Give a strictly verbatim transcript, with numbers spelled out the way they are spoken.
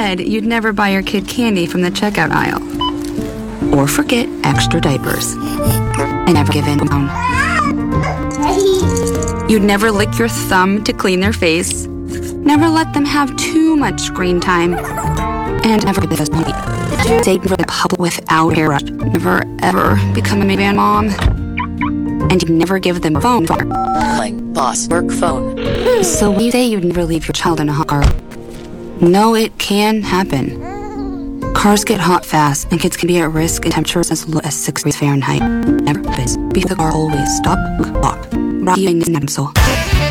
said you'd never buy your kid candy from the checkout aisle. Or forget extra diapers. And never give in. You'd never lick your thumb to clean their face. Never let them have too much screen time. And never give us money. Take the public without hair rush. Never ever become a minivan mom. And you'd never give them a phone. My boss work phone. So you say you'd never leave your child in a hot car. No, it can happen. Cars get hot fast, and kids can be at risk in temperatures as low as six degrees Fahrenheit. Never happens. Because the car always stop, lock. Rocky and